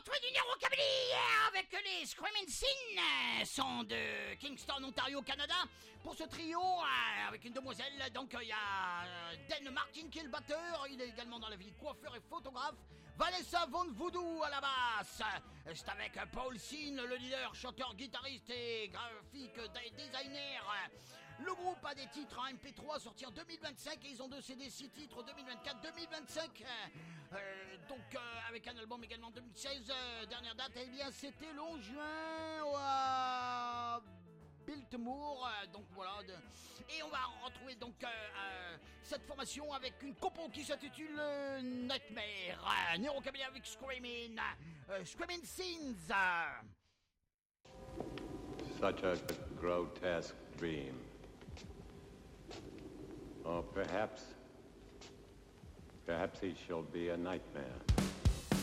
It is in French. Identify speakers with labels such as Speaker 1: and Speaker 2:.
Speaker 1: retrouver du Neurocabalí avec les Screaming Sin, sont de Kingston, Ontario, Canada. Pour ce trio, avec une demoiselle, donc il y a Dan Martin qui est le batteur, il est également dans la vie coiffeur et photographe. Vanessa Von Voodoo à la basse. C'est avec Paul Sin, le leader, chanteur, guitariste et graphique designer. Le groupe a des titres en MP3 sortis en 2025 et ils ont 2 CD, 6 titres 2024-2025. Avec un album également en 2016. Dernière date, eh bien c'était le 11 juin à Biltmore. Donc voilà. Et on va retrouver donc cette formation avec une compo qui s'intitule Nightmare. Neurocabalí avec Screaming Sins.
Speaker 2: Such a grotesque dream. Or perhaps he shall be a nightmare.